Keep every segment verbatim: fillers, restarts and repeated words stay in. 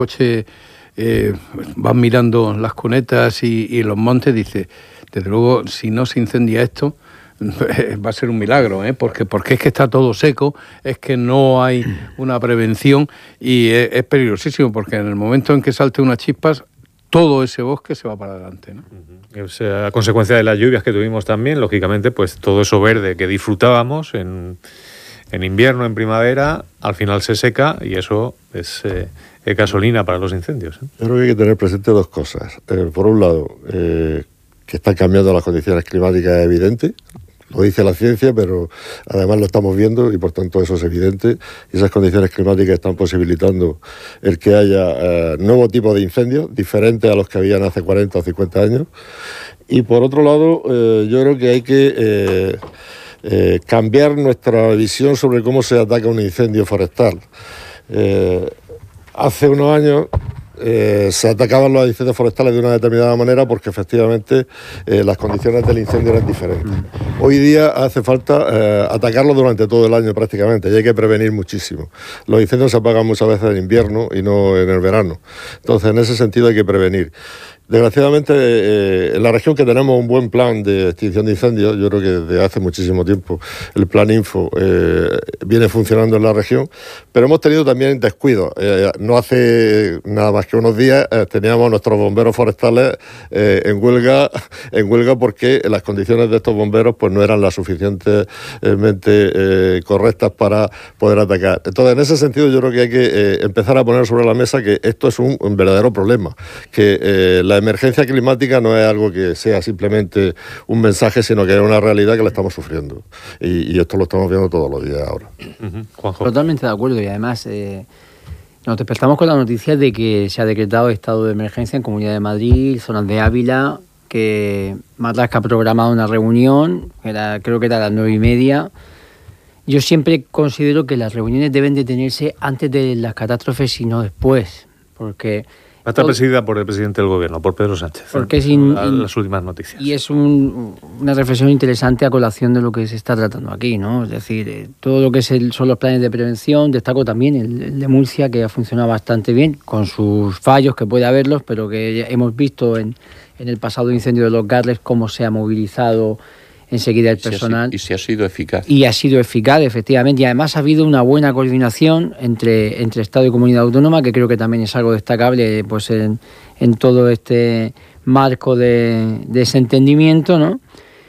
coche eh, vas mirando las cunetas y, y los montes, dices, desde luego, si no se incendia esto, va a ser un milagro, ¿eh? porque, porque es que está todo seco, es que no hay una prevención y es, es peligrosísimo, porque en el momento en que salte unas chispas, todo ese bosque se va para adelante, ¿no? Uh-huh. O sea, a consecuencia de las lluvias que tuvimos también, lógicamente, pues todo eso verde que disfrutábamos en, en invierno, en primavera, al final se seca y eso es eh, es gasolina para los incendios, ¿eh? Yo creo que hay que tener presente dos cosas. Eh, por un lado, eh, que están cambiando las condiciones climáticas, es evidente. Lo dice la ciencia, pero además lo estamos viendo y por tanto eso es evidente. Y esas condiciones climáticas están posibilitando el que haya eh, nuevo tipo de incendios, diferentes a los que habían hace cuarenta o cincuenta años. Y por otro lado, eh, yo creo que hay que eh, eh, cambiar nuestra visión sobre cómo se ataca un incendio forestal. Eh, hace unos años Eh, se atacaban los incendios forestales de una determinada manera porque efectivamente eh, las condiciones del incendio eran diferentes. Hoy día hace falta eh, atacarlos durante todo el año prácticamente y hay que prevenir muchísimo. Los incendios se apagan muchas veces en invierno y no en el verano. Entonces, en ese sentido hay que prevenir. Desgraciadamente, eh, en la región que tenemos un buen plan de extinción de incendios, yo creo que desde hace muchísimo tiempo el Plan Info eh, viene funcionando en la región, pero hemos tenido también descuidos. Eh, no hace nada más que unos días eh, teníamos a nuestros bomberos forestales eh, en huelga, en huelga porque las condiciones de estos bomberos pues no eran las suficientemente eh, correctas para poder atacar. Entonces, en ese sentido, yo creo que hay que eh, empezar a poner sobre la mesa que esto es un, un verdadero problema, que eh, la emergencia climática no es algo que sea simplemente un mensaje, sino que es una realidad que la estamos sufriendo. Y, y esto lo estamos viendo todos los días ahora. Uh-huh. Juanjo. Totalmente de acuerdo. Y además eh, nos despertamos con la noticia de que se ha decretado estado de emergencia en Comunidad de Madrid, zonas de Ávila, que Marlaska ha programado una reunión, que era, creo que era a las nueve y media. Yo siempre considero que las reuniones deben de tenerse antes de las catástrofes y no después, porque va a estar presidida por el presidente del gobierno, por Pedro Sánchez. Porque es in, las últimas noticias. Y es un, una reflexión interesante a colación de lo que se está tratando aquí, ¿no? Es decir, eh, todo lo que es el, son los planes de prevención, destaco también el, el de Murcia, que ha funcionado bastante bien, con sus fallos, que puede haberlos, pero que hemos visto en, en el pasado incendio de los Garles cómo se ha movilizado enseguida el personal. Y si ha sido eficaz. Y ha sido eficaz, efectivamente. Y además ha habido una buena coordinación entre, entre Estado y Comunidad Autónoma, que creo que también es algo destacable pues en, en todo este marco de, de ese entendimiento, ¿no?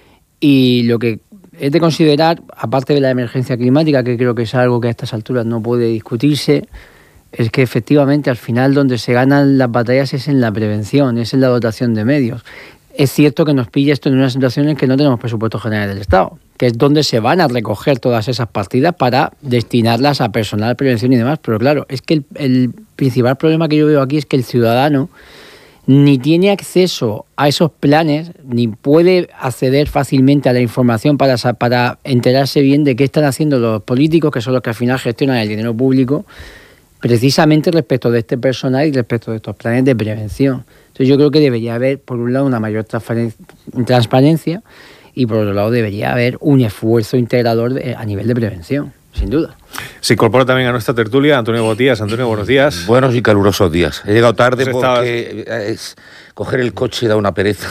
Y lo que es de considerar, aparte de la emergencia climática, que creo que es algo que a estas alturas no puede discutirse, es que efectivamente al final donde se ganan las batallas es en la prevención, es en la dotación de medios. Es cierto que nos pilla esto en una situación en que no tenemos presupuesto general del Estado, que es donde se van a recoger todas esas partidas para destinarlas a personal, prevención y demás. Pero claro, es que el, el principal problema que yo veo aquí es que el ciudadano ni tiene acceso a esos planes, ni puede acceder fácilmente a la información para, para enterarse bien de qué están haciendo los políticos, que son los que al final gestionan el dinero público, precisamente respecto de este personal y respecto de estos planes de prevención. Entonces yo creo que debería haber, por un lado, una mayor transparencia y por otro lado debería haber un esfuerzo integrador de, a nivel de prevención, sin duda. Se incorpora también a nuestra tertulia Antonio Botías. Antonio, buenos días. Buenos y calurosos días. He llegado tarde pues porque estabas... es, coger el coche da una pereza.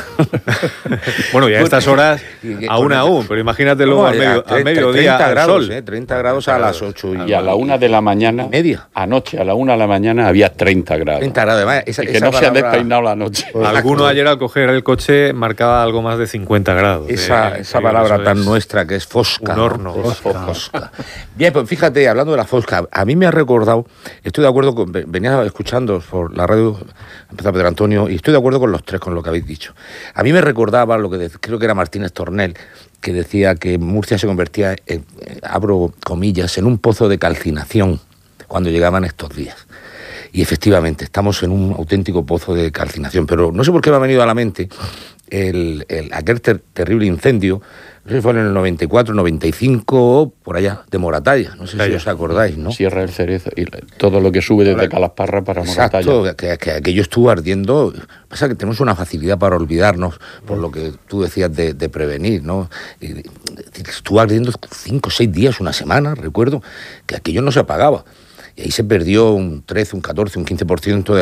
Bueno, ya a estas horas aún aún, pero imagínate luego al medio, a mediodía treinta grados, sol. Eh, treinta grados a las ocho. Y a la una de la mañana, media. Anoche a la una de la mañana había treinta grados. treinta grados, además. Esa, que esa no palabra... se ha despeinado la noche. Pues alguno ayer al coger el coche marcaba algo más de cincuenta grados. Esa, eh, esa palabra eso tan es nuestra que es fosca. Un horno. Fosca. Fosca. Bien, pues fíjate, hablando de la fosca, a mí me ha recordado, estoy de acuerdo con, venía escuchando por la radio, empezó Pedro Antonio, y estoy de acuerdo con los tres, con lo que habéis dicho. A mí me recordaba lo que de, creo que era Martínez Tornel, que decía que Murcia se convertía, en, abro comillas, en un pozo de calcinación cuando llegaban estos días. Y efectivamente, estamos en un auténtico pozo de calcinación, pero no sé por qué me ha venido a la mente el, el, aquel ter, terrible incendio, no sé si fue en el noventa y cuatro, noventa y cinco, por allá, de Moratalla, no sé Calla. si os acordáis, ¿no? Sierra del Cerezo, y todo lo que sube desde Calasparra para Moratalla. Exacto, que, que aquello estuvo ardiendo. Pasa que tenemos una facilidad para olvidarnos, por lo que tú decías de, de prevenir, ¿no? Y, estuvo ardiendo cinco o seis días, una semana, recuerdo, que aquello no se apagaba. y ahí se perdió un trece, un catorce, un quince por ciento de